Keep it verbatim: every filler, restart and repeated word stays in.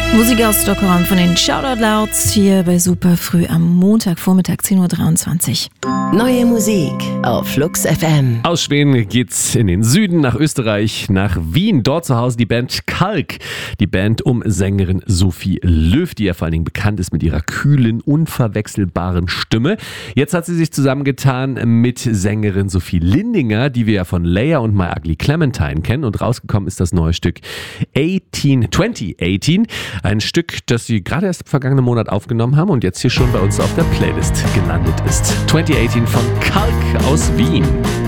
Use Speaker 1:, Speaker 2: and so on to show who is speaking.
Speaker 1: Musik aus Stockholm von den Shoutout Louds hier bei Super Früh am Montagvormittag zehn Uhr dreiundzwanzig.
Speaker 2: Neue Musik auf Flux F M.
Speaker 3: Aus Schweden geht's in den Süden, nach Österreich, nach Wien. Dort zu Hause die Band Kalk. Die Band um Sängerin Sophie Löw, die ja vor allen Dingen bekannt ist mit ihrer kühlen, unverwechselbaren Stimme. Jetzt hat sie sich zusammengetan mit Sängerin Sophie Lindinger, die wir ja von Leia und My Ugly Clementine kennen. Und rausgekommen ist das neue Stück achtzehn, zwanzig achtzehn. Ein Stück, das sie gerade erst im vergangenen Monat aufgenommen haben und jetzt hier schon bei uns auf der Playlist gelandet ist. zwanzig achtzehn von Kalk aus Wien.